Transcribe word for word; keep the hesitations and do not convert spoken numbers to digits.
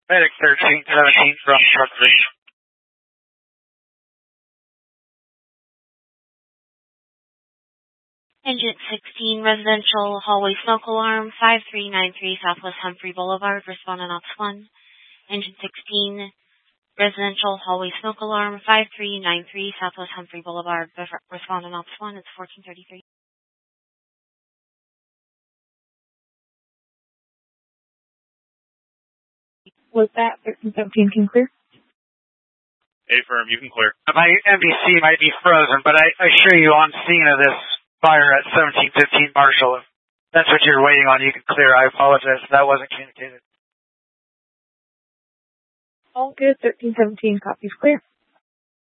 Medic thirteen seventeen from truck three. Engine sixteen, residential hallway smoke alarm, five three nine three Southwest Humphrey Boulevard, respond on ops one. Engine sixteen, residential hallway smoke alarm, five three nine three Southwest Humphrey Boulevard, respond on ops one. It's fourteen thirty-three. Was that thirteen seventeen can clear? A-firm, you can clear. My M V C might be frozen, but I, I assure you on scene of this fire at seventeen fifteen Marshall, if that's what you're waiting on, you can clear. I apologize if that wasn't communicated. All good. thirteen seventeen copies clear.